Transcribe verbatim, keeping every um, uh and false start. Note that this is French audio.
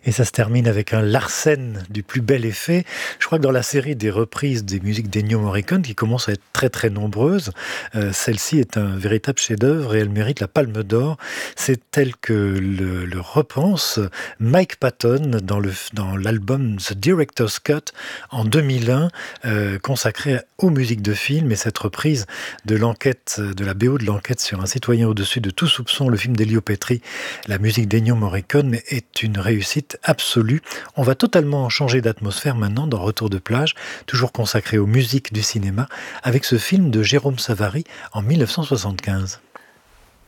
Et ça se termine avec un Larsen du plus bel effet. Je crois que dans la série des reprises des musiques d'Ennio Morricone, qui commencent à être très très nombreuses, euh, celle-ci est un véritable chef-d'œuvre et elle mérite la Palme d'Or. C'est tel que le, le repense Mike Patton dans, le, dans l'album The Director's Cut en deux mille un, euh, consacré aux musiques de films. Et cette reprise de l'enquête, de la B O de l'enquête sur un citoyen au-dessus de tout soupçon, le film d'Elio Petri, la musique d'Ennio Morricone, est une réussite absolue. On va totalement changer d'atmosphère maintenant dans Retour de plage, toujours consacré aux musiques du cinéma, avec ce film de Jérôme Savary en mille neuf cent soixante-quinze.